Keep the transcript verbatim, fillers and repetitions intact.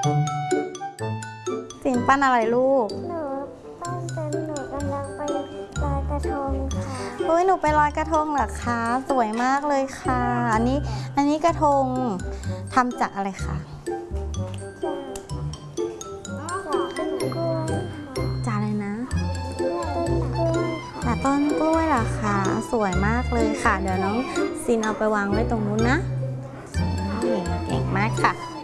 สินปั้นอะไรลูกหนูปั้นเป็นหนูกำลังไปลอยกระทงค่ะเฮ้ยหนูไปลอยกระทงเหรอคะสวยมากเลยค่ะอันนี้อันนี้กระทงทำจากอะไรคะจากต้นกล้วยจากอะไรนะต้นกล้วยค่ะจากต้นกล้วยเหรอคะสวยมากเลยค่ะเดี๋ยวน้องซินเอาไปวางไว้ตรงนู้นนะนี่เก่งมากค่ะ